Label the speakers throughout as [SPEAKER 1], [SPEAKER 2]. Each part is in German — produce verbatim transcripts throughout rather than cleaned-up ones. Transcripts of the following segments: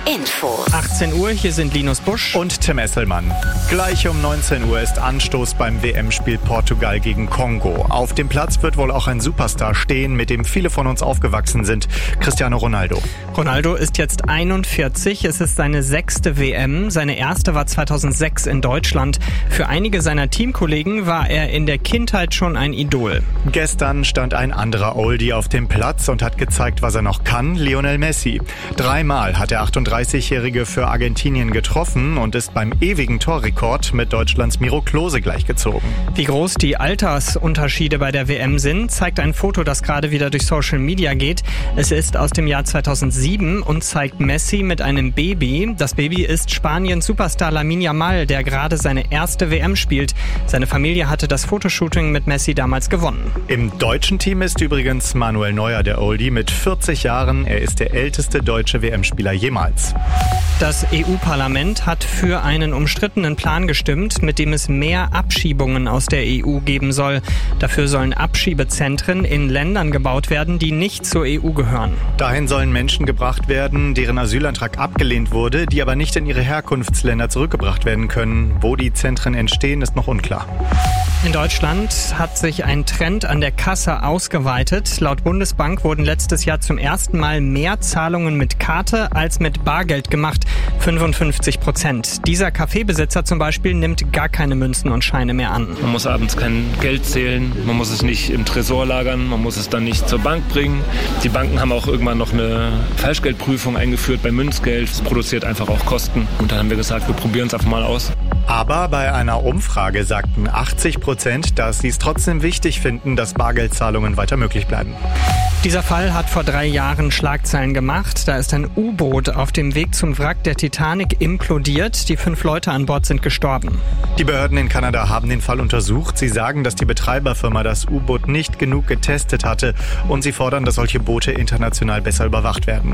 [SPEAKER 1] Infos.
[SPEAKER 2] achtzehn Uhr, hier sind Linus Busch
[SPEAKER 3] und Tim Esselmann. Gleich um neunzehn Uhr ist Anstoß beim W M-Spiel Portugal gegen Kongo. Auf dem Platz wird wohl auch ein Superstar stehen, mit dem viele von uns aufgewachsen sind, Cristiano Ronaldo.
[SPEAKER 2] Ronaldo ist jetzt einundvierzig, es ist seine sechste W M. Seine erste war zweitausendsechs in Deutschland. Für einige seiner Teamkollegen war er in der Kindheit schon ein Idol.
[SPEAKER 3] Gestern stand ein anderer Oldie auf dem Platz und hat gezeigt, was er noch kann, Lionel Messi. Dreimal hat der achtunddreißigjährige für Argentinien getroffen und ist beim ewigen Torrekord mit Deutschlands Miro Klose gleichgezogen.
[SPEAKER 2] Wie groß die Altersunterschiede bei der W M sind, zeigt ein Foto, das gerade wieder durch Social Media geht. Es ist aus dem Jahr zweitausendsieben und zeigt Messi mit einem Baby. Das Baby ist Spaniens Superstar Lamine Yamal, der gerade seine erste W M spielt. Seine Familie hatte das Fotoshooting mit Messi damals gewonnen.
[SPEAKER 3] Im deutschen Team ist übrigens Manuel Neuer der Oldie mit vierzig Jahren. Er ist der älteste deutsche W M-Spieler jemals.
[SPEAKER 2] Das E U-Parlament hat für einen umstrittenen Plan gestimmt, mit dem es mehr Abschiebungen aus der E U geben soll. Dafür sollen Abschiebezentren in Ländern gebaut werden, die nicht zur E U gehören.
[SPEAKER 3] Dahin sollen Menschen gebracht werden, deren Asylantrag abgelehnt wurde, die aber nicht in ihre Herkunftsländer zurückgebracht werden können. Wo die Zentren entstehen, ist noch unklar.
[SPEAKER 2] In Deutschland hat sich ein Trend an der Kasse ausgeweitet. Laut Bundesbank wurden letztes Jahr zum ersten Mal mehr Zahlungen mit Karte als mit Bargeld gemacht. fünfundfünfzig Prozent. Dieser Kaffeebesitzer zum Beispiel nimmt gar keine Münzen und Scheine mehr an.
[SPEAKER 4] Man muss abends kein Geld zählen, man muss es nicht im Tresor lagern, man muss es dann nicht zur Bank bringen. Die Banken haben auch irgendwann noch eine Falschgeldprüfung eingeführt bei Münzgeld. Das produziert einfach auch Kosten. Und dann haben wir gesagt, wir probieren es einfach mal aus.
[SPEAKER 3] Aber bei einer Umfrage sagten achtzig Prozent, dass sie es trotzdem wichtig finden, dass Bargeldzahlungen weiter möglich bleiben.
[SPEAKER 2] Dieser Fall hat vor drei Jahren Schlagzeilen gemacht. Da ist ein U-Boot auf dem Weg zum Wrack der Titanic implodiert. Die fünf Leute an Bord sind gestorben.
[SPEAKER 3] Die Behörden in Kanada haben den Fall untersucht. Sie sagen, dass die Betreiberfirma das U-Boot nicht genug getestet hatte und sie fordern, dass solche Boote international besser überwacht werden.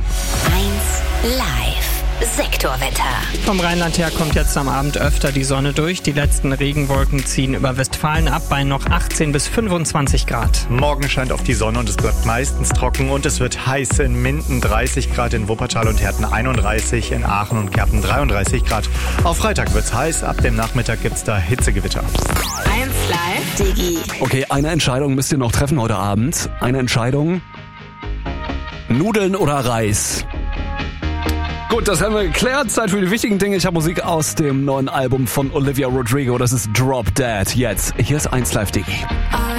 [SPEAKER 1] eins Live. Sektorwetter.
[SPEAKER 2] Vom Rheinland her kommt jetzt am Abend öfter die Sonne durch. Die letzten Regenwolken ziehen über Westfalen ab bei noch achtzehn bis fünfundzwanzig Grad.
[SPEAKER 3] Morgen scheint auf die Sonne und es bleibt meistens trocken und es wird heiß. In Minden dreißig Grad, in Wuppertal und Herten einunddreißig, in Aachen und Kerpen dreiunddreißig Grad. Auf Freitag wird's heiß, ab dem Nachmittag gibt's da Hitzegewitter.
[SPEAKER 1] eins Live Digi.
[SPEAKER 5] Okay, eine Entscheidung müsst ihr noch treffen heute Abend. Eine Entscheidung: Nudeln oder Reis? Gut, das haben wir geklärt. Zeit für die wichtigen Dinge. Ich habe Musik aus dem neuen Album von Olivia Rodrigo. Das ist Drop Dead. Jetzt, hier ist eins Live Digi.